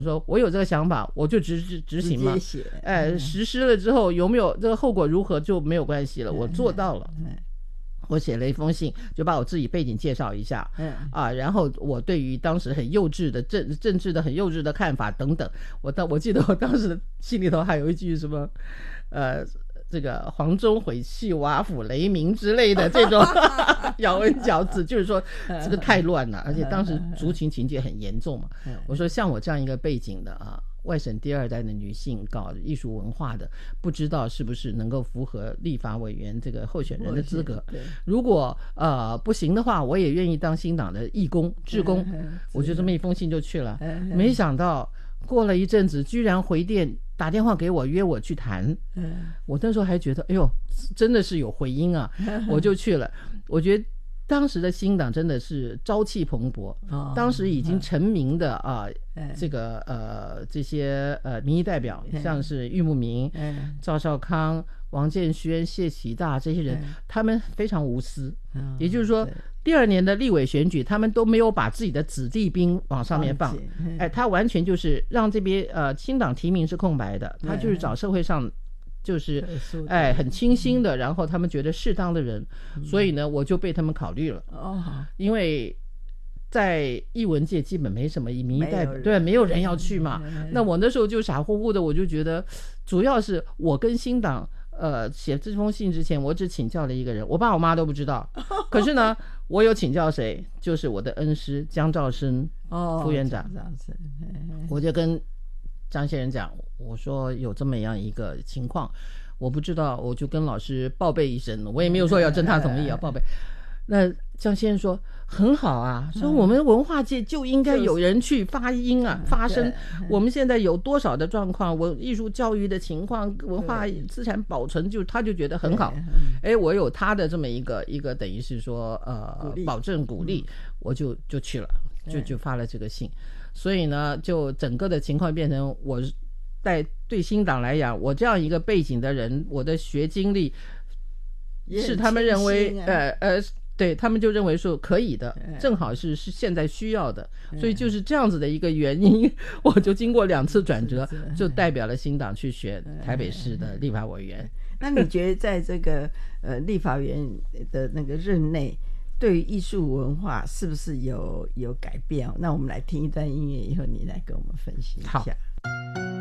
说我有这个想法，我就执行嘛。实施了之后有没有这个后果如何就没有关系了，我做到了。我写了一封信，就把我自己背景介绍一下，然后我对于当时很幼稚的政治的很幼稚的看法等等，我记得我当时的信里头还有一句什么，这个黄钟毁弃瓦釜雷鸣之类的这种咬文嚼字，就是说这个太乱了，而且当时族群情节很严重嘛。我说像我这样一个背景的外省第二代的女性搞艺术文化的，不知道是不是能够符合立法委员这个候选人的资格。如果不行的话，我也愿意当新党的义工志工。我就这么一封信就去了，没想到过了一阵子居然回电打电话给我约我去谈。我那时候还觉得哎呦真的是有回音啊，我就去了。我觉得当时的新党真的是朝气蓬勃，当时已经成名的这些民意代表，像是郁慕明、赵少康、王建煊、谢启大这些人，他们非常无私，也就是说第二年的立委选举他们都没有把自己的子弟兵往上面放，他完全就是让这边新党提名是空白的，他就是找社会上就是很清新的，然后他们觉得适当的人，所以呢我就被他们考虑了。因为在艺文界基本没什么民意代表，对，没有人要去嘛。那我那时候就傻乎乎的，我就觉得主要是我跟新党写这封信之前，我只请教了一个人，我爸我妈都不知道。可是呢我有请教谁，就是我的恩师江兆生副院长。我就跟张先生讲，我说有这么样一个情况，我不知道，我就跟老师报备一声，我也没有说要征他同意啊，报备。那江先生说很好啊，说我们文化界就应该有人去发音啊，发声。我们现在有多少的状况，我艺术教育的情况，文化资产保存，他就觉得很好。我有他的这么一个等于是说保证鼓励，我就去了，就发了这个信。所以呢就整个的情况变成我对新党来讲，我这样一个背景的人，我的学经历是他们认为对，他们就认为说可以的，正好是现在需要的，所以就是这样子的一个原因，我就经过2次转折，就代表了新党去选台北市的立法委员。 那你觉得在这个立法委员的那个任内，对于艺术文化是不是有改变？那我们来听一段音乐以后，你来跟我们分析一下。 好。